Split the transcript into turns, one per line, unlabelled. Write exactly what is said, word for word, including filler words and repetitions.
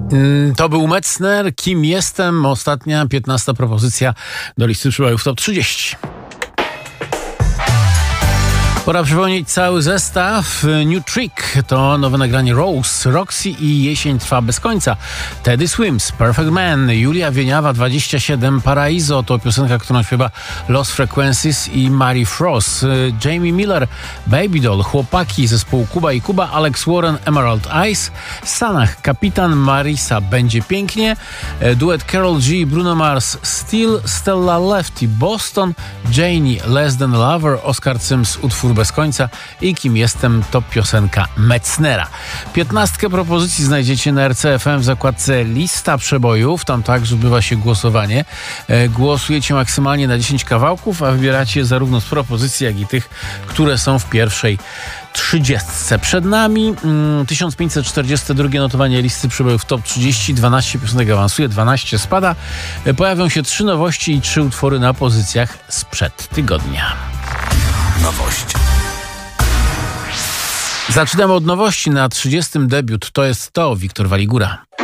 To był Metzner. Kim jestem? Ostatnia, piętnasta propozycja do listy przybojów Top trzydzieści. Pora przypomnieć cały zestaw. New Trick to nowe nagranie Rose, Roxy i Jesień trwa bez końca. Teddy Swims, Perfect Man, Julia Wieniawa dwadzieścia siedem, Paraiso to piosenka, którą śpiewa Lost Frequencies i Mary Frost. Jamie Miller, Baby Doll, Chłopaki, zespołu Kuba i Kuba, Alex Warren, Emerald Eyes, Sanach, Kapitan, Marisa, Będzie pięknie, duet Karol G, Bruno Mars, Steel, Stella Lefty, Boston, Janie, Less Than Lover, Oscar Sims, utwór bez końca i Kim jestem to piosenka Metznera. Piętnastkę propozycji znajdziecie na R C F M w zakładce Lista Przebojów. Tam także odbywa się głosowanie. E, głosujecie maksymalnie na dziesięć kawałków, a wybieracie zarówno z propozycji, jak i tych, które są w pierwszej trzydziestce. Przed nami mm, tysiąc pięćset czterdzieste drugie notowanie listy przebojów Top trzydzieści. dwanaście piosenek awansuje, dwanaście spada. E, pojawią się trzy nowości i trzy utwory na pozycjach sprzed tygodnia.
Nowość.
Zaczynamy od nowości. Na trzydziestym debiut To jest to, Wiktor Waligura.